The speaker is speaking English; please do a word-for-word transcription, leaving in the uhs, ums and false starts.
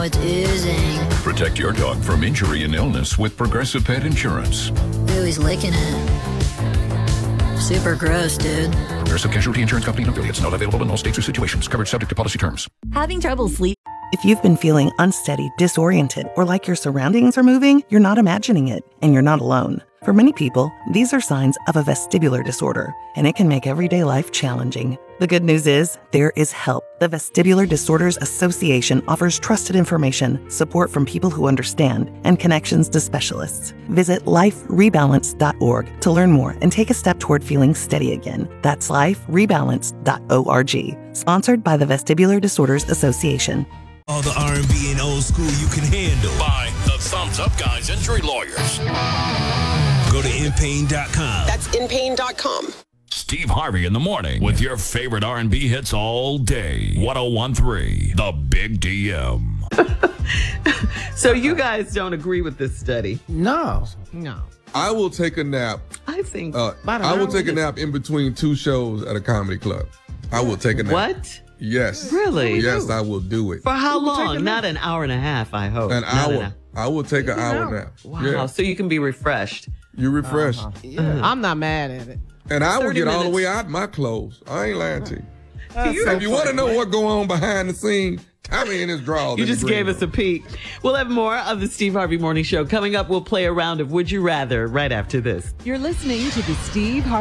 it's oozing. Protect your dog from injury and illness with Progressive Pet Insurance. Ooh, he's licking it. Super gross, dude. Progressive Casualty Insurance Company and affiliates. Not available in all states or situations. Coverage subject to policy terms. Having trouble sleep? If you've been feeling unsteady, disoriented, or like your surroundings are moving, you're not imagining it, and you're not alone. For many people, these are signs of a vestibular disorder, and it can make everyday life challenging. The good news is, there is help. The Vestibular Disorders Association offers trusted information, support from people who understand, and connections to specialists. Visit life rebalance dot org to learn more and take a step toward feeling steady again. That's life rebalance dot org. Sponsored by the Vestibular Disorders Association. All the R and B and old school you can handle. By the Thumbs Up Guys Injury Lawyers. Go to in pain dot com. That's in pain dot com. Steve Harvey in the morning with your favorite R and B hits all day. one oh one point three, The Big D M. So you guys don't agree with this study? No. No. I will take a nap. I think. Uh, I will take a nap in between two shows at a comedy club. I will take a nap. What? Yes. Really? Yes, I will do it. For how long? Not an hour and a half, I hope. An Not hour. An hour. I will take an hour nap. Wow. Yeah. So you can be refreshed. You're refreshed. Uh-huh. Yeah. I'm not mad at it. And I will get all the minutes. way out my clothes. I ain't lying to you. That's So so if you want to funny. know what's going on behind the scenes, Tommy in his drawers. You in the just green gave room. us a peek. We'll have more of the Steve Harvey Morning Show. Coming up, we'll play a round of Would You Rather right after this. You're listening to the Steve Harvey